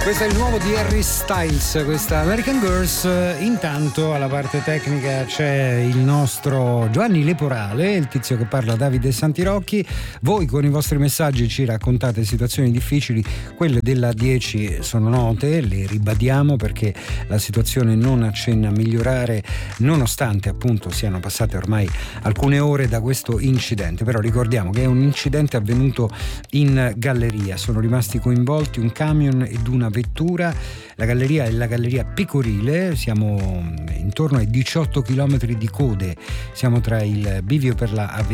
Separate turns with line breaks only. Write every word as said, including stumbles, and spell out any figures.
Questo è il nuovo di Harry Styles, questa American Girls. Intanto alla parte tecnica c'è il nostro Giovanni Leporale, il tizio che parla, Davide Santirocchi. Voi con i vostri messaggi ci raccontate situazioni difficili, quelle della dieci sono note, le ribadiamo perché la situazione non accenna a migliorare nonostante appunto siano passate ormai alcune ore da questo incidente. Però ricordiamo che è un incidente avvenuto in galleria, sono rimasti coinvolti un camion ed una vettura. La galleria è la galleria Pecorile, siamo intorno ai diciotto chilometri di code, siamo tra il bivio per la